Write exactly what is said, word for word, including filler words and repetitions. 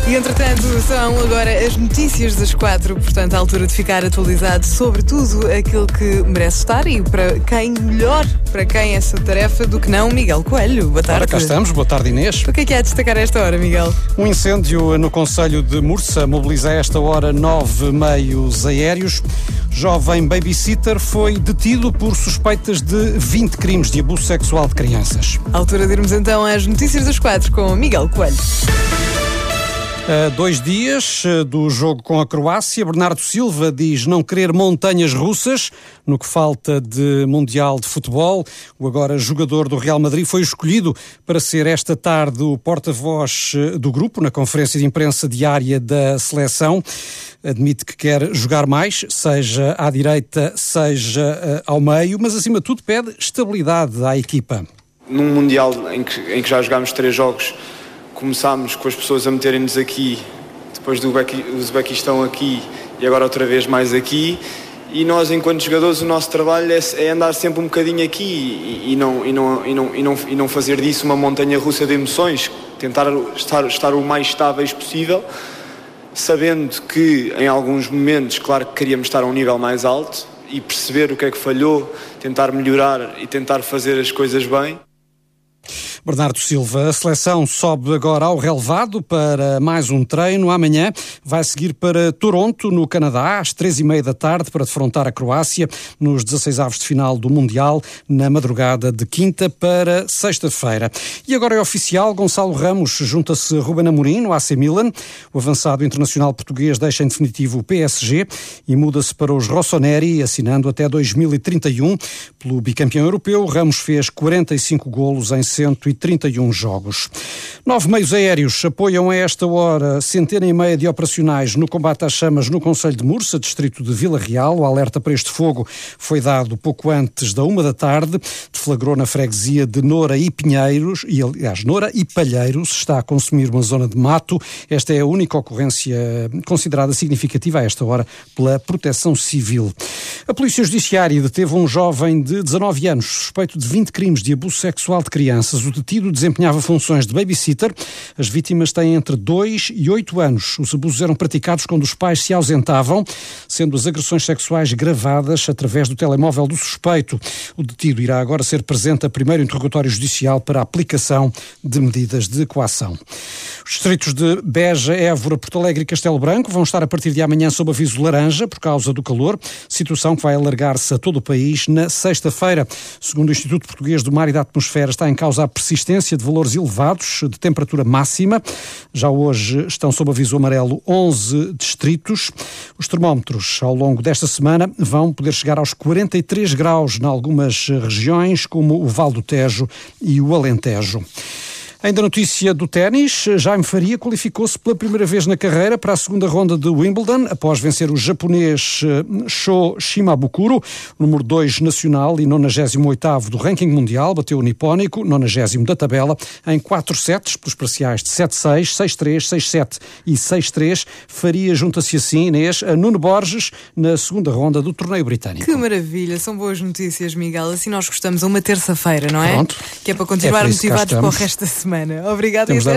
E entretanto são agora as notícias das quatro, portanto à altura de ficar atualizado sobre tudo aquilo que merece estar e para quem melhor, para quem essa tarefa do que não, Miguel Coelho. Boa tarde. Ora, cá estamos. Boa tarde, Inês. O que é que há a destacar a esta hora, Miguel? Um incêndio no concelho de Mursa mobiliza a esta hora nove meios aéreos. Jovem babysitter foi detido por suspeitas de vinte crimes de abuso sexual de crianças. À altura de irmos então às notícias das quatro com Miguel Coelho. A dois dias do jogo com a Croácia, Bernardo Silva diz não querer montanhas russas no que falta de Mundial de Futebol. O agora jogador do Real Madrid foi escolhido para ser esta tarde o porta-voz do grupo na conferência de imprensa diária da seleção. Admite que quer jogar mais, seja à direita, seja ao meio, mas acima de tudo pede estabilidade à equipa. Num Mundial em que, em que já jogámos três jogos, começámos com as pessoas a meterem-nos aqui, depois do Uzbequistão aqui e agora outra vez mais aqui, e nós enquanto jogadores o nosso trabalho é, é andar sempre um bocadinho aqui e, e, não, e, não, e, não, e, não, e não fazer disso uma montanha russa de emoções, tentar estar, estar o mais estáveis possível, sabendo que em alguns momentos, claro que queríamos estar a um nível mais alto e perceber o que é que falhou, tentar melhorar e tentar fazer as coisas bem. Bernardo Silva, a seleção sobe agora ao relevado para mais um treino. Amanhã vai seguir para Toronto, no Canadá, às três e meia da tarde, para defrontar a Croácia nos dezasseis avos de final do Mundial, na madrugada de quinta para sexta-feira. E agora é oficial, Gonçalo Ramos junta-se a Ruben Amorim no A C Milan. O avançado internacional português deixa em definitivo o P S G e muda-se para os rossoneri, assinando até dois mil e trinta e um. Pelo bicampeão europeu, Ramos fez quarenta e cinco golos em cento e trinta e um jogos. Nove meios aéreos apoiam a esta hora centena e meia de operacionais no combate às chamas no concelho de Mursa, distrito de Vila Real. O alerta para este fogo foi dado pouco antes da uma da tarde. Deflagrou na freguesia de Noura e Pinheiros, e aliás, Noura e Palheiros, está a consumir uma zona de mato. Esta é a única ocorrência considerada significativa a esta hora pela Proteção Civil. A Polícia Judiciária deteve um jovem de dezanove anos, suspeito de vinte crimes de abuso sexual de crianças. O detido desempenhava funções de babysitter. As vítimas têm entre dois e oito anos. Os abusos eram praticados quando os pais se ausentavam, sendo as agressões sexuais gravadas através do telemóvel do suspeito. O detido irá agora ser presente a primeiro interrogatório judicial para a aplicação de medidas de coação. Os distritos de Beja, Évora, Porto Alegre e Castelo Branco vão estar a partir de amanhã sob aviso laranja por causa do calor, situação que vai alargar-se a todo o país na sexta-feira. Segundo o Instituto Português do Mar e da Atmosfera, está em causa a persistência de valores elevados de temperatura máxima. Já hoje estão sob aviso amarelo onze distritos. Os termómetros ao longo desta semana vão poder chegar aos quarenta e três graus em algumas regiões, como o Val do Tejo e o Alentejo. Ainda notícia do ténis, Jaime Faria qualificou-se pela primeira vez na carreira para a segunda ronda de Wimbledon, após vencer o japonês Sho Shimabukuro, número dois nacional e nonagésimo oitavo do ranking mundial, bateu o nipónico, nonagésimo da tabela, em quatro sets, pelos parciais de sete seis, seis três, seis sete e seis três. Faria junta-se assim, Inês, a Nuno Borges, na segunda ronda do torneio britânico. Que maravilha, são boas notícias, Miguel. Assim nós gostamos a uma terça-feira, não é? Pronto. Que é para continuar é motivados para o resto da semana. Obrigada. Temos e até